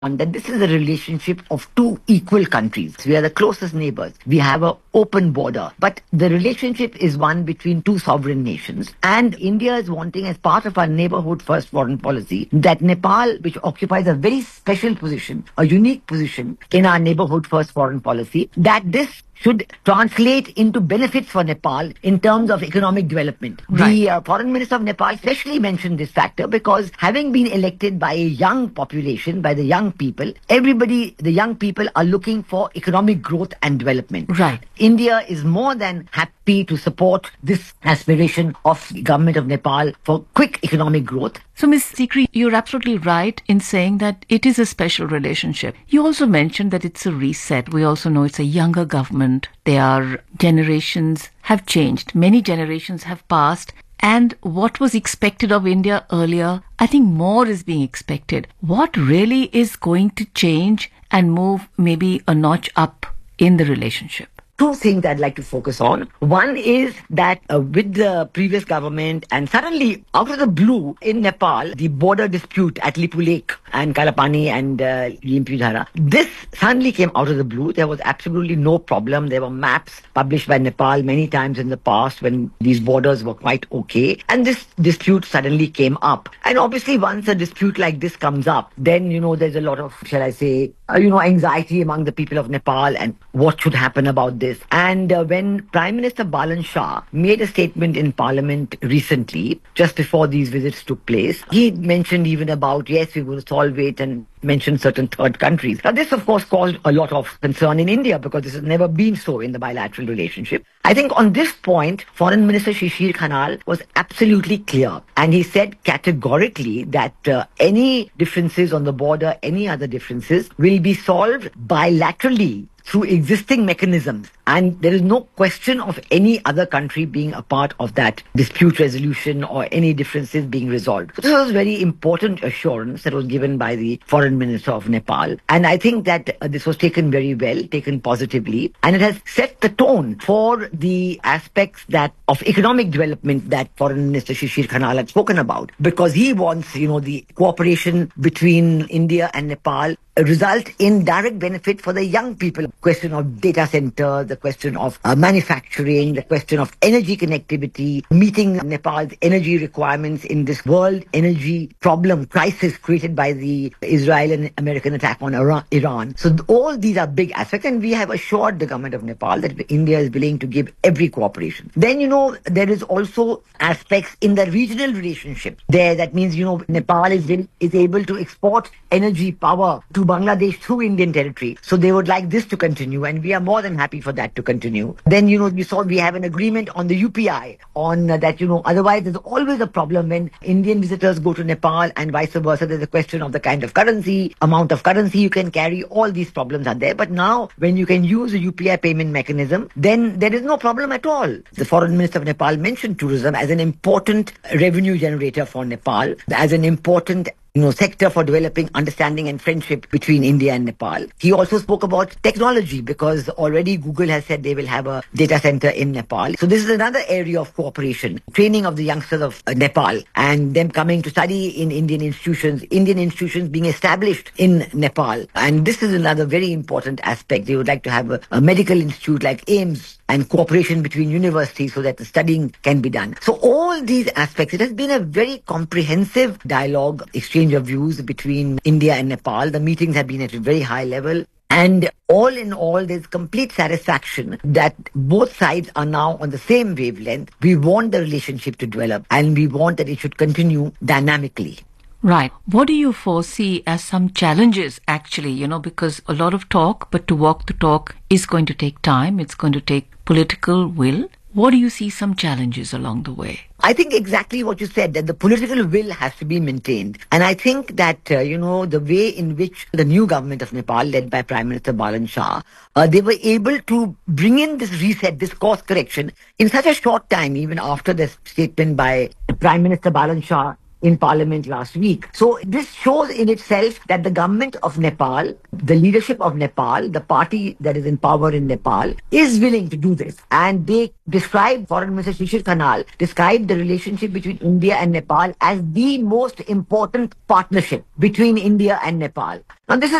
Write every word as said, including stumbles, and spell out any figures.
on that this is a relationship of two equal countries. We are the closest neighbors. We have an open border. But the relationship is one between two sovereign nations. And India is wanting, as part of our neighborhood first foreign policy, that Nepal, which occupies a very special position, a unique position in our neighborhood first foreign policy, that this should translate into benefits for Nepal in terms of economic development. Right. The uh, foreign minister of Nepal especially mentioned this factor because having been elected by a young population, by the young people, everybody, the young people are looking for economic growth and development. Right. India is more than happy to support this aspiration of the government of Nepal for quick economic growth. So, Miz Sikri, you're absolutely right in saying that it is a special relationship. You also mentioned that it's a reset. We also know it's a younger government. Their generations have changed. Many generations have passed. And what was expected of India earlier, I think more is being expected. What really is going to change and move maybe a notch up in the relationship? Two things I'd like to focus on. One is that uh, with the previous government and suddenly out of the blue in Nepal, the border dispute at Lipu Lake and Kalapani and uh, Limpudhara, this suddenly came out of the blue. There was absolutely no problem. There were maps published by Nepal many times in the past when these borders were quite okay. And this dispute suddenly came up. And obviously once a dispute like this comes up, then, you know, there's a lot of, shall I say, uh, you know, anxiety among the people of Nepal and what should happen about this. And uh, when Prime Minister Balan Shah made a statement in Parliament recently, just before these visits took place, he mentioned even about, yes, we will solve it and mentioned certain third countries. Now, this, of course, caused a lot of concern in India because this has never been so in the bilateral relationship. I think on this point, Foreign Minister Shishir Khanal was absolutely clear. And he said categorically that uh, any differences on the border, any other differences, will be solved bilaterally through existing mechanisms. And there is no question of any other country being a part of that dispute resolution or any differences being resolved. So this was very important assurance that was given by the Foreign Minister of Nepal. And I think that uh, this was taken very well, taken positively. And it has set the tone for the aspects that of economic development that Foreign Minister Shishir Khanal had spoken about. Because he wants, you know, the cooperation between India and Nepal result in direct benefit for the young people. Question of data center, the question of uh, manufacturing, the question of energy connectivity, meeting Nepal's energy requirements in this world energy problem crisis created by the Israel and American attack on Iran. So all these are big aspects, and we have assured the government of Nepal that India is willing to give every cooperation. Then, you know, there is also aspects in the regional relationship there. That means, you know, Nepal is, is able to export energy power to Bangladesh through Indian territory. So they would like this to continue, and we are more than happy for that to continue. Then, you know, we saw we have an agreement on the U P I on uh, that, you know, otherwise there's always a problem when Indian visitors go to Nepal and vice versa. There's a question of the kind of currency, amount of currency you can carry. All these problems are there. But now when you can use a U P I payment mechanism, then there is no problem at all. The Foreign Minister of Nepal mentioned tourism as an important revenue generator for Nepal, as an important you know, sector for developing understanding and friendship between India and Nepal. He also spoke about technology because already Google has said they will have a data center in Nepal. So this is another area of cooperation, training of the youngsters of uh, Nepal and them coming to study in Indian institutions, Indian institutions being established in Nepal. And this is another very important aspect. They would like to have a, a medical institute like AIIMS and cooperation between universities so that the studying can be done. So all these aspects, it has been a very comprehensive dialogue, exchange of views between India and Nepal. The meetings have been at a very high level. And all in all, there's complete satisfaction that both sides are now on the same wavelength. We want the relationship to develop and we want that it should continue dynamically. Right. What do you foresee as some challenges actually, you know, because a lot of talk, but to walk the talk is going to take time. It's going to take political will. What do you see some challenges along the way? I think exactly what you said, that the political will has to be maintained. And I think that, uh, you know, the way in which the new government of Nepal, led by Prime Minister Balan Shah, uh, they were able to bring in this reset, this course correction in such a short time, even after the statement by Prime Minister Balan Shah in Parliament last week. So this shows in itself that the government of Nepal, the leadership of Nepal, the party that is in power in Nepal, is willing to do this. And they described, Foreign Minister Shishir Khanal described the relationship between India and Nepal as the most important partnership between India and Nepal. Now this is